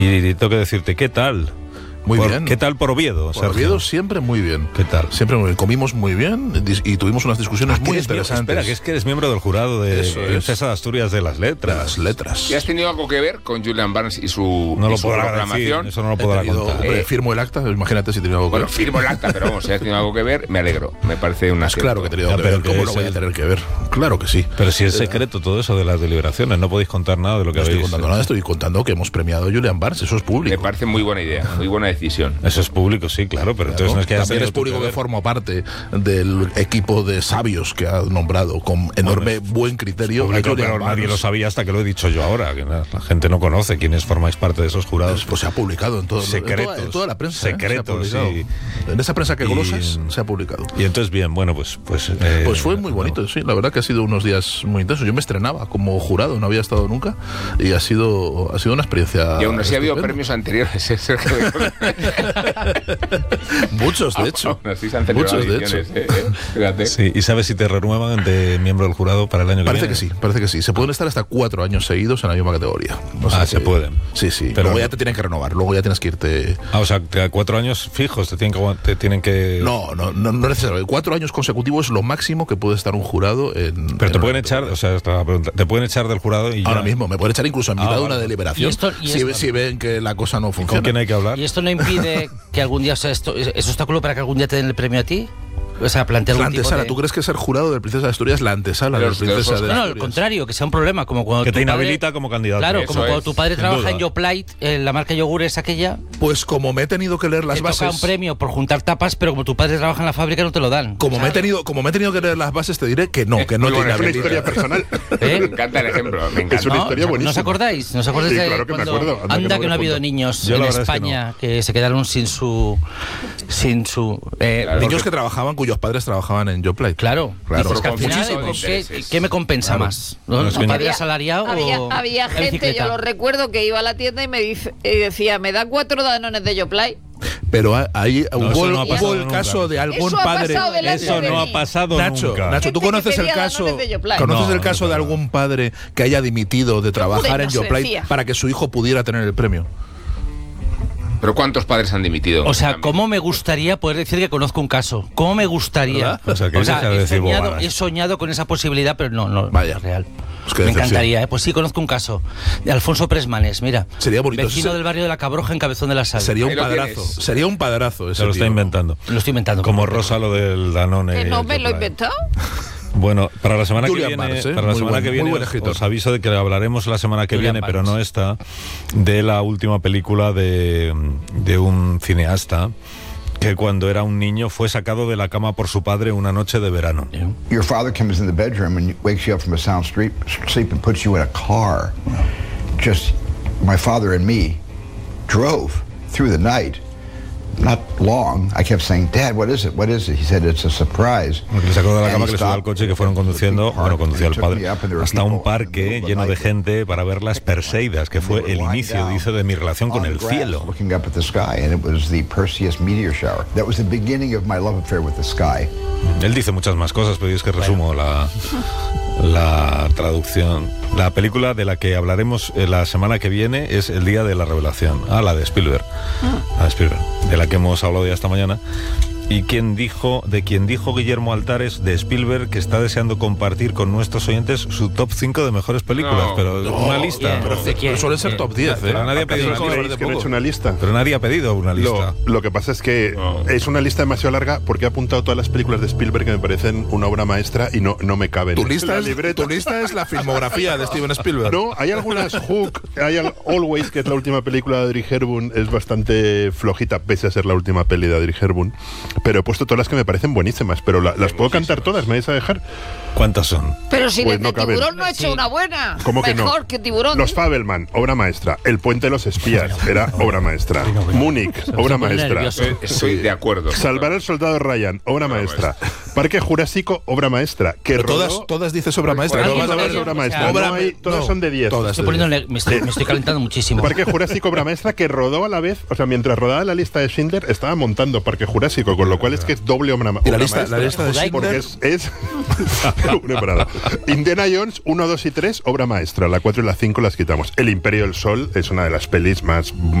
Y tengo que decirte, ¿qué tal? Muy bien. ¿Qué tal por Oviedo? Por Oviedo siempre muy bien. ¿Qué tal? Siempre muy bien. Comimos muy bien y tuvimos unas discusiones muy interesantes. Espera, que es que eres miembro del jurado de Princesa de Asturias de las Letras. Las letras. ¿Y has tenido algo que ver con Julian Barnes y su proclamación? Eso no lo podrá contar. Firmo el acta, imagínate si tenía algo que ver. Bueno, firmo el acta, pero vamos, si has tenido algo que ver, me alegro. Me parece una... Claro que he tenido que ver. ¿Cómo no voy a tener que ver? Claro que sí. Pero si es secreto todo eso de las deliberaciones, no podéis contar nada de lo que habéis... No estoy contando nada, estoy contando que hemos premiado a Julian Barnes, eso es público. Me parece muy buena idea, muy buena decisión. Eso es público, sí, claro, pero entonces no es que también es público que forma parte del equipo de sabios que ha nombrado con enorme buen criterio. Público, pero nadie lo sabía hasta que lo he dicho yo ahora, que la gente no conoce quiénes formáis parte de esos jurados. Pues se ha publicado en todo, secretos, en toda la prensa. Secretos, sí. En esa prensa que glosas se ha publicado. Y entonces bien, bueno, pues fue muy bonito, sí, la verdad que ha sido unos días muy intensos. Yo me estrenaba como jurado, no había estado nunca y ha sido una experiencia. Y aún así ha habido premios anteriores, Sergio. Muchos, de hecho. Muchos, de hecho. Fíjate. Sí, ¿y sabes si te renuevan de miembro del jurado para el año que viene? Parece que sí. Se pueden estar hasta 4 años seguidos en la misma categoría. Se pueden. Sí. Pero luego ya te tienen que renovar, luego ya tienes que irte... O sea, 4 años fijos te tienen que... No necesariamente. 4 años consecutivos es lo máximo que puede estar un jurado en... Pero te pueden echar, o sea, te pueden echar del jurado y ahora mismo, me pueden echar incluso en mitad de una deliberación. Si ven que la cosa no funciona. ¿Con quién hay que hablar? ¿Y esto no impide que algún día sea esto, es obstáculo para que algún día te den el premio a ti? O sea, plantear la antesala. ¿Tú crees que ser jurado de Princesa de Asturias es la antesala de Princesa de Asturias? No, al contrario, que sea un problema, como cuando que te inhabilita como candidato. Claro, como cuando tu padre trabaja en Yoplait, la marca yogur es aquella. Pues como me he tenido que leer las bases. Te toca un premio por juntar tapas, pero como tu padre trabaja en la fábrica no te lo dan. Como me he tenido que leer las bases, te diré que no te inhabilita. Es una historia personal. Me encanta el ejemplo, me encanta. Es una historia buenísima. ¿No os acordáis? ¿No os acordáis de claro que me acuerdo. Anda que no ha habido niños en España que se quedaron sin su niños que trabajaban, cuyos padres trabajaban en Yoplait. Claro. Dices que al final, ¿qué me compensa más? ¿Tu padre asalariado o había gente, yo lo recuerdo, que iba a la tienda y me decía, ¿me da 4 danones de Yoplait? Pero ahí hubo el caso de algún padre. Eso no ha pasado nunca. Nacho, ¿tú conoces el caso? ¿Conoces el caso de algún padre que haya dimitido de trabajar en Yoplait para que su hijo pudiera tener el premio? ¿Pero cuántos padres han dimitido? O sea, ¿cómo me gustaría poder decir que conozco un caso? ¿Cómo me gustaría? O sea, he soñado con esa posibilidad, pero no Vaya. es real. Pues me encantaría, Pues sí, conozco un caso de Alfonso Presmanes, mira. Sería bonito. Vecino del barrio de La Cabroja en Cabezón de la Sal. Sería un padrazo. Sería un padrazo. Se lo está inventando. Lo estoy inventando. Como Rosa lo del Danone. ¿Que no me lo he inventado? Bueno, para la semana Julian que viene, Barnes, para la semana que viene os aviso de que hablaremos la semana que viene, pero no esta, de la última película de un cineasta que cuando era un niño fue sacado de la cama por su padre una noche de verano. Your father comes in the bedroom and wakes you up from a sound sleep and puts you in a car. Just my father and me drove through the night. Not long. I kept saying, Dad, what is it? What is it? He said, it's a surprise. Le sacó de la cama, que le subió al coche y que fueron conduciendo, conducía el padre, hasta un parque lleno de gente para ver las Perseidas, que fue el inicio, dice, de mi relación con el cielo. Looking up at the sky, and it was the Perseus meteor shower. That was the beginning of my love affair with the sky. Él dice muchas más cosas, pero es que resumo la traducción. La película de la que hablaremos la semana que viene es El día de la revelación. La de Spielberg. La de Spielberg, de la que hemos hablado ya esta mañana. Y de quien dijo Guillermo Altares, de Spielberg, que está deseando compartir con nuestros oyentes su top 5 de mejores películas. Una lista. Pero suelen ser top 10, Pero nadie ha pedido una lista. Pero nadie ha pedido una lista. Lo que pasa es que es una lista demasiado larga porque he apuntado todas las películas de Spielberg que me parecen una obra maestra y no me caben. Tu lista es la filmografía de Steven Spielberg. No, hay algunas Hook, hay Always, que es la última película de Audrey Hepburn, es bastante flojita, pese a ser la última peli de Audrey Hepburn. Pero he puesto todas las que me parecen buenísimas, pero las puedo cantar todas, ¿me vais a dejar? ¿Cuántas son? Pero si pues desde Tiburón no ha hecho una buena. ¿Cómo que no? Mejor que Tiburón. Los Fabelman, obra maestra. El Puente de los Espías, era obra maestra. Múnich, obra maestra. Estoy de acuerdo. Salvar al soldado Ryan, obra maestra. Parque Jurásico, obra maestra. Que todas dices obra maestra. Obra maestra. Todas son de 10. Me estoy calentando muchísimo. Parque Jurásico, obra maestra, que rodó a la vez, o sea, mientras rodaba la lista de Schindler, estaba montando Parque Jurásico, con lo cual es que es doble obra maestra. Y la lista de Schindler, porque es Indiana Jones 1, 2 y 3, obra maestra. La 4 y la 5 las quitamos. El Imperio del Sol es una de las pelis más